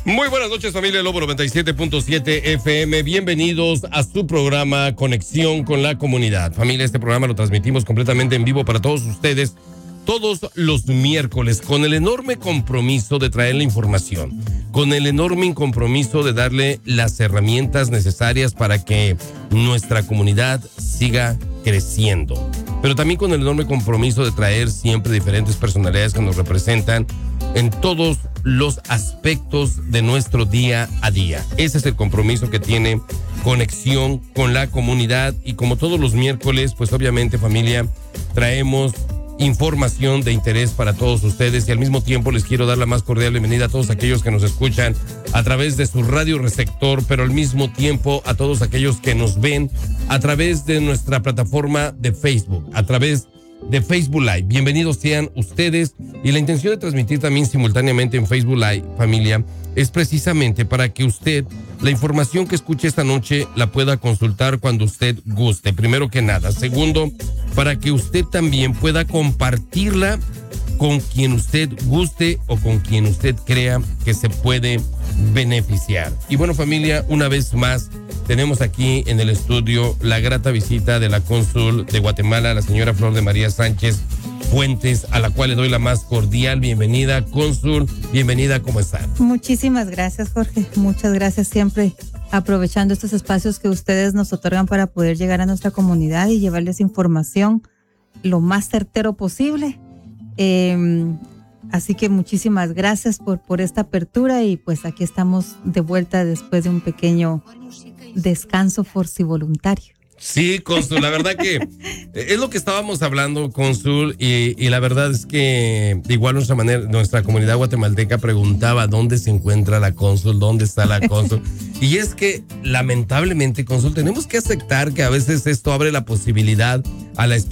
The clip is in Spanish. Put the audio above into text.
Muy buenas noches, familia Lobo 97.7 FM. Bienvenidos a su programa Conexión con la Comunidad. Familia, este programa lo transmitimos completamente en vivo para todos ustedes todos los miércoles, con el enorme compromiso de traer la información, con el enorme compromiso de darle las herramientas necesarias para que nuestra comunidad siga creciendo, pero también con el enorme compromiso de traer siempre diferentes personalidades que nos representan en todos los aspectos de nuestro día a día. Ese es el compromiso que tiene Conexión con la Comunidad, y como todos los miércoles, pues obviamente, familia, traemos información de interés para todos ustedes, y al mismo tiempo les quiero dar la más cordial bienvenida a todos aquellos que nos escuchan a través de su radio receptor, pero al mismo tiempo a todos aquellos que nos ven a través de nuestra plataforma de Facebook, a través de Facebook Live. Bienvenidos sean ustedes, y la intención de transmitir también simultáneamente en Facebook Live, familia, es precisamente para que usted la información que escuche esta noche la pueda consultar cuando usted guste, primero que nada. Segundo, para que usted también pueda compartirla con quien usted guste o con quien usted crea que se puede beneficiar. Y bueno, familia, una vez más tenemos aquí en el estudio la grata visita de la cónsul de Guatemala, la señora Flor de María Sánchez Fuentes, a la cual le doy la más cordial bienvenida. Cónsul, bienvenida, ¿cómo está? Muchísimas gracias, Jorge. Muchas gracias, siempre aprovechando estos espacios que ustedes nos otorgan para poder llegar a nuestra comunidad y llevarles información lo más certero posible. Así que muchísimas gracias por esta apertura, y pues aquí estamos de vuelta después de un pequeño descanso forcivoluntario. Sí, cónsul, la verdad que es lo que estábamos hablando, cónsul, y la verdad es que de igual nuestra comunidad guatemalteca preguntaba dónde se encuentra la cónsul, dónde está la cónsul. Y es que lamentablemente, cónsul, tenemos que aceptar que a veces esto abre la posibilidad a la